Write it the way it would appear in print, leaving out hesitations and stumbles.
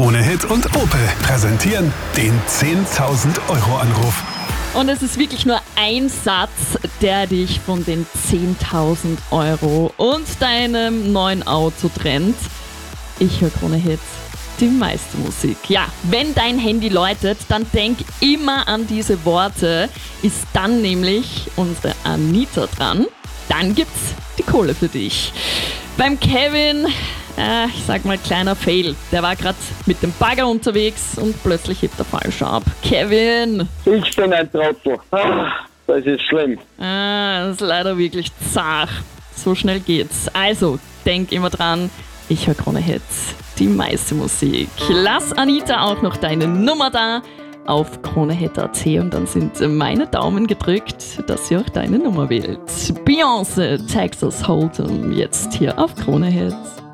Krone Hit und Opel präsentieren den 10.000 Euro Anruf. Und es ist wirklich nur ein Satz, der dich von den 10.000 Euro und deinem neuen Auto trennt. Ich höre Krone Hit, die meiste Musik. Ja, wenn dein Handy läutet, dann denk immer an diese Worte. Ist dann nämlich unsere Anita dran, dann gibt's die Kohle für dich. Beim Kevin, ich sag mal kleiner Fail. Der war gerade mit dem Bagger unterwegs und plötzlich hebt er falsch ab. Kevin! Ich bin ein Trottel. Das ist schlimm. Das ist leider wirklich zart. So schnell geht's. Also, denk immer dran, ich höre Krone Hit, die meiste Musik. Lass Anita auch noch deine Nummer da auf kronehit.at und dann sind meine Daumen gedrückt, dass sie auch deine Nummer wählt. Beyoncé, Texas Hold'em, jetzt hier auf Krone Hit.